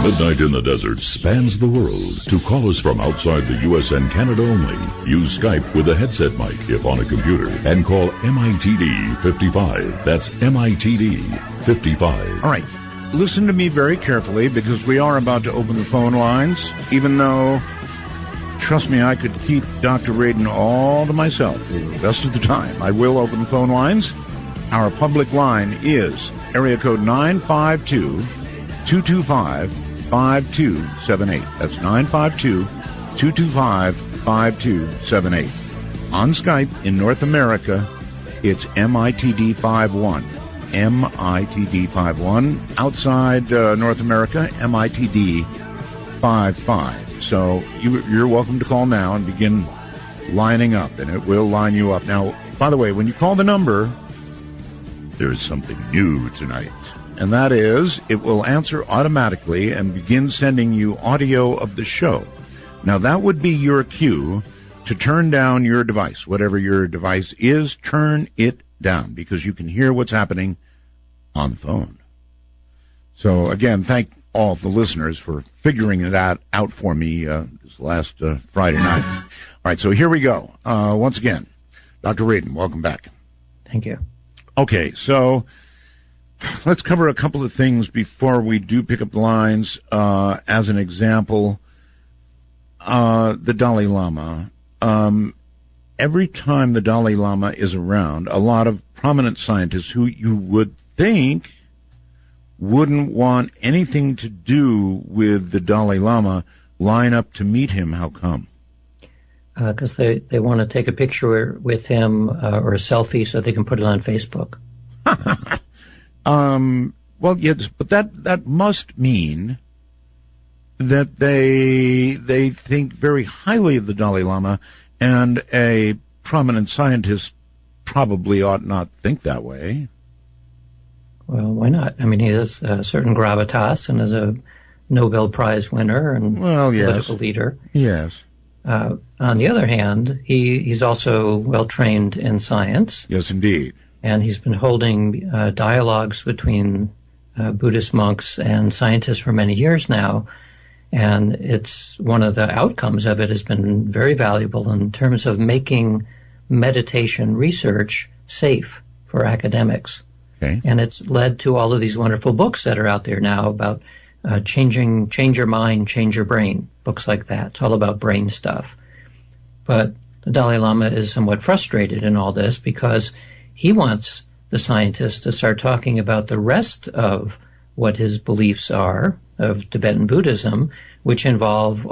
Midnight in the Desert spans the world. To call us from outside the U.S. and Canada only, use Skype with a headset mic if on a computer and call MITD 55. That's MITD 55. All right. Listen to me very carefully because we are about to open the phone lines, even though, trust me, I could keep Dr. Radin all to myself for the rest of the time. I will open the phone lines. Our public line is area code 952-225-5278. That's 952-225-5278. On Skype in North America, it's MITD51. MITD51. Outside North America, MITD55. So you're welcome to call now and begin lining up, and it will line you up. Now, by the way, when you call the number, there's something new tonight, and that is it will answer automatically and begin sending you audio of the show. Now, that would be your cue to turn down your device. Whatever your device is, turn it down because you can hear what's happening on the phone. So, again, thank all the listeners for figuring it out for me this last Friday night. All right, so here we go. Once again, Dr. Radin, welcome back. Thank you. Okay, so let's cover a couple of things before we do pick up the lines. As an example, the Dalai Lama. Every time the Dalai Lama is around, a lot of prominent scientists who you would think wouldn't want anything to do with the Dalai Lama line up to meet him. How come? Because they want to take a picture with him or a selfie so they can put it on Facebook. Well, yes, but that must mean that they think very highly of the Dalai Lama, and a prominent scientist probably ought not think that way. Well, why not? I mean, he has a certain gravitas and is a Nobel Prize winner and political leader. Yes. On the other hand, he's also well-trained in science. Yes, indeed. And he's been holding dialogues between Buddhist monks and scientists for many years now. And it's one of the outcomes of it has been very valuable in terms of making meditation research safe for academics. Okay. And it's led to all of these wonderful books that are out there now about change your mind, change your brain, books like that. It's all about brain stuff. But the Dalai Lama is somewhat frustrated in all this because he wants the scientists to start talking about the rest of what his beliefs are of Tibetan Buddhism, which involve